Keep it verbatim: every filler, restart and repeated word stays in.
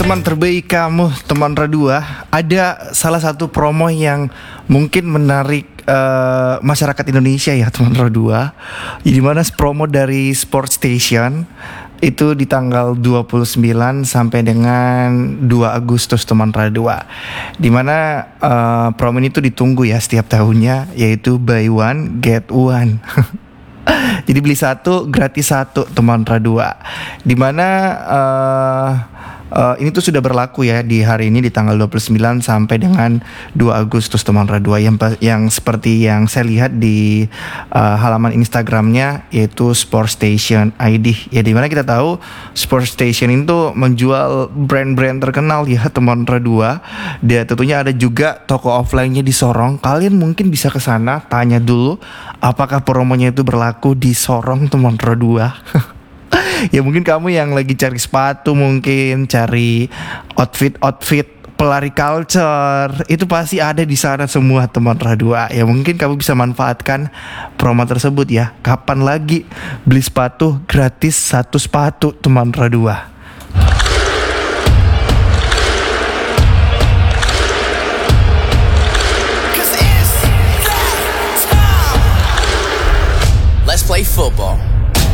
teman terbaik kamu, teman Radua, ada salah satu promo yang mungkin menarik uh, masyarakat Indonesia ya, teman Radua. Di mana promo dari Sport Station itu di tanggal dua puluh sembilan sampai dengan dua Agustus, teman Radua. Di mana uh, promo ini tuh ditunggu ya setiap tahunnya, yaitu buy one get one. Jadi beli satu gratis satu, teman Radua. Dimana uh, uh, ini tuh sudah berlaku ya di hari ini di tanggal dua puluh sembilan sampai dengan dua Agustus, teman Radua. Yang yang seperti yang saya lihat di uh, halaman Instagramnya, yaitu Sport Station I D. Ya, dimana kita tahu Sport Station itu menjual brand-brand terkenal ya, teman Radua. Dia tentunya ada juga toko offline-nya di Sorong. Kalian mungkin bisa ke sana tanya dulu apakah promonya itu berlaku di Sorong, teman Radua. Ya mungkin kamu yang lagi cari sepatu, mungkin cari outfit-outfit pelari culture, itu pasti ada di sana semua, teman Radua. Ya mungkin kamu bisa manfaatkan promo tersebut ya. Kapan lagi beli sepatu gratis satu sepatu, teman Radua. Let's play football.